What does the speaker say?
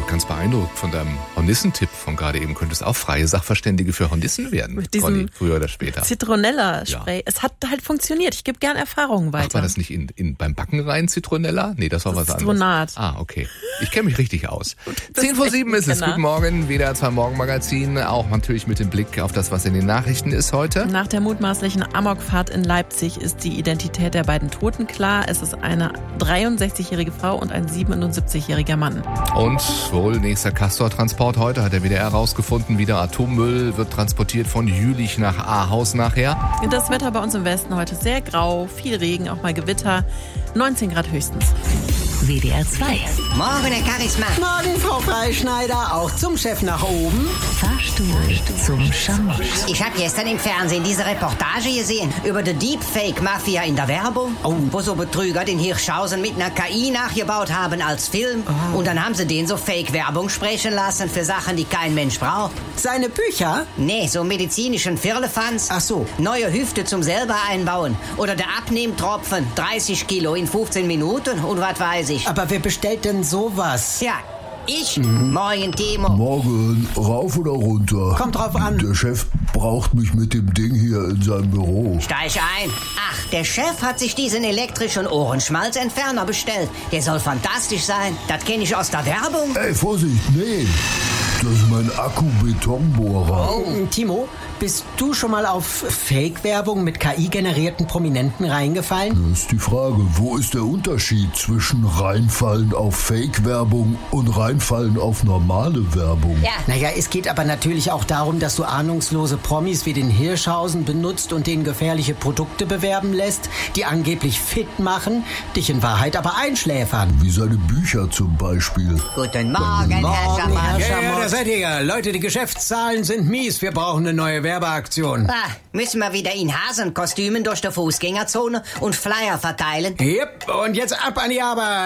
ganz beeindruckt von deinem Hornissen-Tipp von gerade eben. Könntest auch freie Sachverständige für Hornissen werden, mit diesem Conny, früher oder später. Zitronella-Spray. Ja. Es hat halt funktioniert. Ich gebe gern Erfahrungen weiter. Macht man das nicht beim Backen rein, Zitronella? Nee, das war was Zitronat. anderes. Okay. Ich kenne mich richtig aus. 6:10 ist es. Guten Morgen. WDR 2 Morgenmagazin. Auch natürlich mit dem Blick auf das, was in den Nachrichten ist heute. Nach der mutmaßlichen Amokfahrt in Leipzig ist die Identität der beiden Toten klar. Es ist eine 63-jährige Frau und ein 77-jähriger Mann. Und wohl nächster Castor-Transport heute, hat der WDR rausgefunden. Wieder Atommüll wird transportiert von Jülich nach Ahaus nachher. Das Wetter bei uns im Westen heute sehr grau, viel Regen, auch mal Gewitter. 19 Grad höchstens. WDR 2. Morgen, Herr Charisma. Morgen, Frau Freischneider. Auch zum Chef nach oben. Fahrstuhl zum Schamiz. Ich habe gestern im Fernsehen diese Reportage gesehen über die Deepfake-Mafia in der Werbung. Wo so Betrüger den Hirschhausen mit einer KI nachgebaut haben als Film. Und dann haben sie den so Fake-Werbung sprechen lassen für Sachen, die kein Mensch braucht. Seine Bücher? Nee, so medizinischen Firlefanz. Ach so. Neue Hüfte zum selber einbauen. Oder der Abnehmtropfen. 30 Kilo in 15 Minuten und was weiß ich. Aber wer bestellt denn sowas? Ja, ich. Morgen, Timo. Morgen, rauf oder runter? Kommt drauf an. Der Chef braucht mich mit dem Ding hier in seinem Büro. Steig ein. Ach, der Chef hat sich diesen elektrischen Ohrenschmalzentferner bestellt. Der soll fantastisch sein. Das kenne ich aus der Werbung. Ey, Vorsicht, nee. Das ist mein Akku-Betonbohrer. Timo, bist du schon mal auf Fake-Werbung mit KI-generierten Prominenten reingefallen? Das ist die Frage, wo ist der Unterschied zwischen reinfallen auf Fake-Werbung und reinfallen auf normale Werbung? Ja. Naja, es geht aber natürlich auch darum, dass du ahnungslose Promis wie den Hirschhausen benutzt und denen gefährliche Produkte bewerben lässt, die angeblich fit machen, dich in Wahrheit aber einschläfern. Wie seine Bücher zum Beispiel. Guten Morgen, Herr Schammer. Ja, da seid ihr ja. Leute, die Geschäftszahlen sind mies. Wir brauchen eine neue Werbeaktion. Müssen wir wieder in Hasenkostümen durch die Fußgängerzone und Flyer verteilen? Yep, und jetzt ab an die Arbeit.